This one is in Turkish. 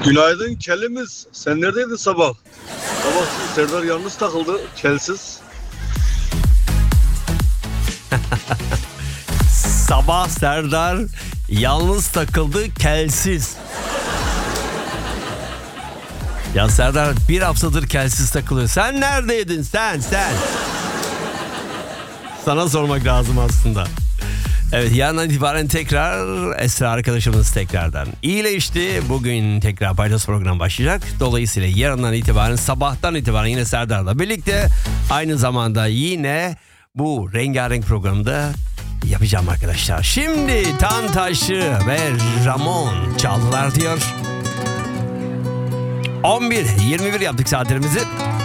Günaydın kelimiz. Sen neredeydin sabah? Sabah Serdar yalnız takıldı. Kelsiz. Sabah Serdar yalnız takıldı, kelsiz. Ya Serdar bir haftadır kelsiz takılıyor. Sen neredeydin sen? Sana sormak lazım aslında. Evet, yarından itibaren tekrar Esra arkadaşımız tekrardan iyileşti. Bugün tekrar paydos program başlayacak. Dolayısıyla yarından itibaren, sabahtan itibaren yine Serdar'la birlikte aynı zamanda yine bu rengarenk programda yapacağım arkadaşlar. Şimdi Tantaşı ve Ramon çaldılar diyor. 11:21 yaptık saatlerimizi.